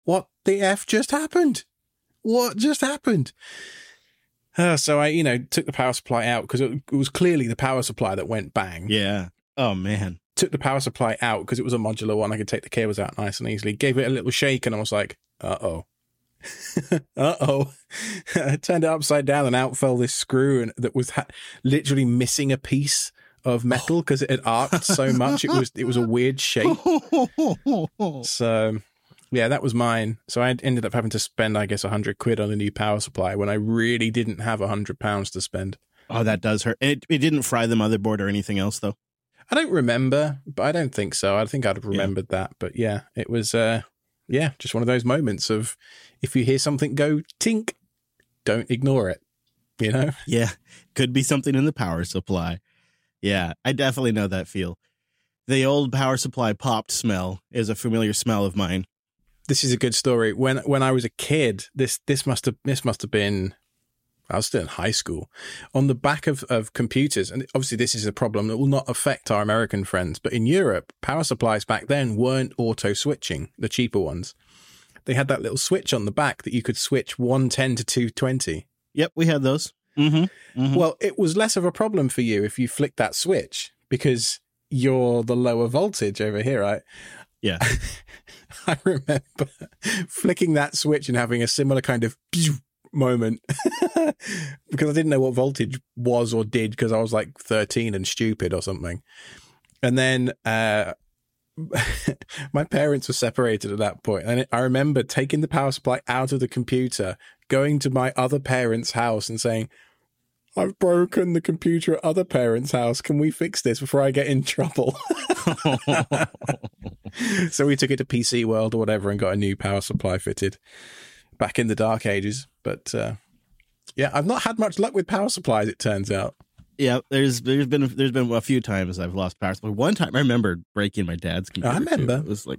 what the F just happened? What just happened? So I, took the power supply out because it was clearly the power supply that went bang. Yeah. Oh, man. Took the power supply out because it was a modular one. I could take the cables out nice and easily. Gave it a little shake and I was like, uh-oh. Uh-oh. I turned it upside down and out fell this screw and that was literally missing a piece of metal because it had arced so much. It was a weird shape. So, yeah, that was mine. So I ended up having to spend, I guess, £100 on a new power supply when I really didn't have £100 to spend. Oh, that does hurt. It didn't fry the motherboard or anything else, though? I don't remember, but I don't think so. I think I'd have remembered that. But yeah, it was, just one of those moments of if you hear something go tink, don't ignore it, Yeah, could be something in the power supply. Yeah, I definitely know that feel. The old power supply popped smell is a familiar smell of mine. This is a good story. When I was a kid, this must have been, I was still in high school, on the back of computers. And obviously this is a problem that will not affect our American friends. But in Europe, power supplies back then weren't auto switching, the cheaper ones. They had that little switch on the back that you could switch 110 to 220. Yep, we had those. Mm-hmm. Mm-hmm. Well, it was less of a problem for you if you flicked that switch because you're the lower voltage over here, right? Yeah. I remember flicking that switch and having a similar kind of moment because I didn't know what voltage was or did because I was like 13 and stupid or something. And then my parents were separated at that point. And I remember taking the power supply out of the computer, going to my other parents' house and saying, I've broken the computer at other parents' house. Can we fix this before I get in trouble? So we took it to PC World or whatever and got a new power supply fitted back in the dark ages. But I've not had much luck with power supplies, it turns out. Yeah, there's been a few times I've lost power supply. One time I remember breaking my dad's computer. I remember. Too. It was like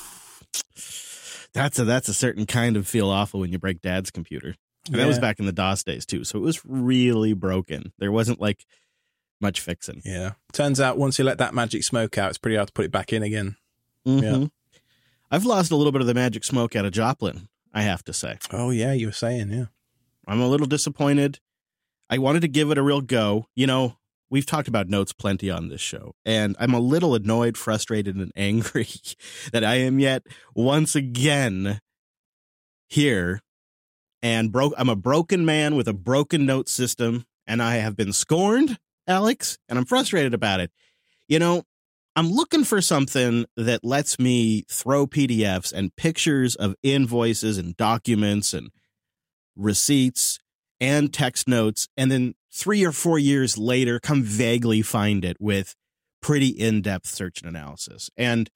that's a certain kind of feel awful when you break dad's computer. And that was back in the DOS days too. So it was really broken. There wasn't like much fixing. Yeah. Turns out once you let that magic smoke out, it's pretty hard to put it back in again. Mm-hmm. Yeah. I've lost a little bit of the magic smoke out of Joplin, I have to say. Oh yeah, you were saying, yeah. I'm a little disappointed. I wanted to give it a real go. We've talked about notes plenty on this show, and I'm a little annoyed, frustrated, and angry that I am yet once again here. And I'm a broken man with a broken note system, and I have been scorned, Alex, and I'm frustrated about it. I'm looking for something that lets me throw PDFs and pictures of invoices and documents and receipts and text notes, and then 3 or 4 years later, come vaguely find it with pretty in-depth search and analysis. And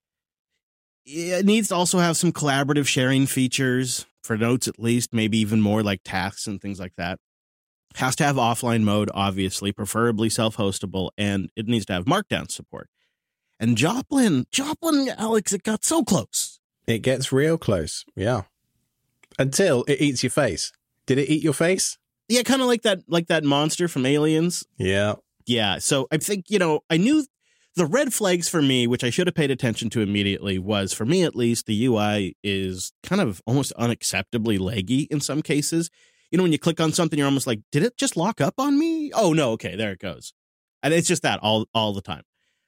it needs to also have some collaborative sharing features for notes, at least, maybe even more like tasks and things like that. Has to have offline mode, obviously, preferably self-hostable, and it needs to have Markdown support. And Joplin, Alex, it got so close. It gets real close, yeah. Until it eats your face. Did it eat your face? Yeah, kind of like that monster from Aliens. Yeah. Yeah, so I think, I knew the red flags for me, which I should have paid attention to immediately, was, for me at least, the UI is kind of almost unacceptably laggy in some cases. When you click on something, you're almost like, did it just lock up on me? Oh, no, okay, there it goes. And it's just that all the time.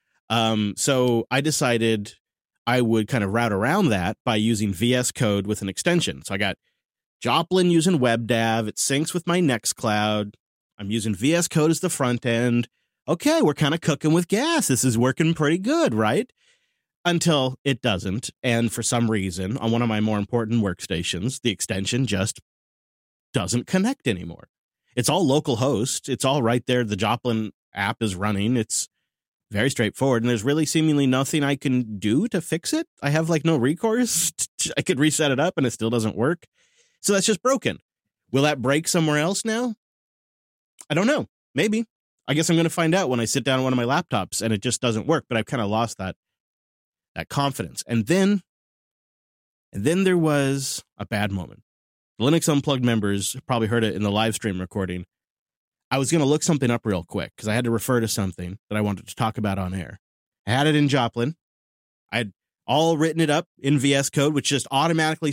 So I decided I would kind of route around that by using VS Code with an extension. So I got Joplin using WebDAV. It syncs with my Nextcloud. I'm using VS Code as the front end. Okay, we're kind of cooking with gas. This is working pretty good, right? Until it doesn't. And for some reason, on one of my more important workstations, the extension just doesn't connect anymore. It's all local host. It's all right there. The Joplin app is running. It's very straightforward. And there's really seemingly nothing I can do to fix it. I have no recourse. I could reset it up and it still doesn't work. So that's just broken. Will that break somewhere else now? I don't know. Maybe. I guess I'm going to find out when I sit down on one of my laptops and it just doesn't work, but I've kind of lost that confidence. And then there was a bad moment. The Linux Unplugged members probably heard it in the live stream recording. I was going to look something up real quick because I had to refer to something that I wanted to talk about on air. I had it in Joplin. I all written it up in VS Code, which just automatically